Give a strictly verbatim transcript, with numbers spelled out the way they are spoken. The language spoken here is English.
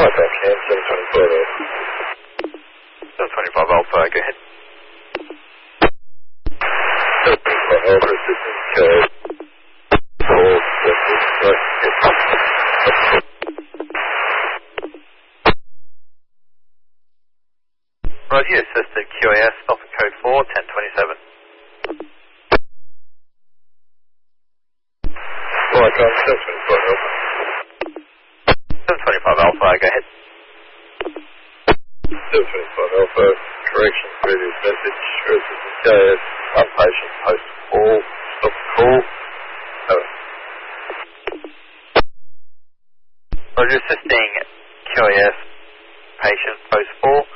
Micron Cam, seven twenty-five Alpha. seven twenty-five Alpha, go ahead. seven twenty-five Alpha, assistant Q A S. four, Roger, assistant Q A S, Alpha Code four, ten twenty-seven. Micron, seven twenty-five Alpha. seven twenty-five Alpha, go ahead. seven twenty-five Alpha, correction, previous message, assistant Q A S, unpatient, post call, stop the call. Over. Roger, assisting Q A S, patient, post four.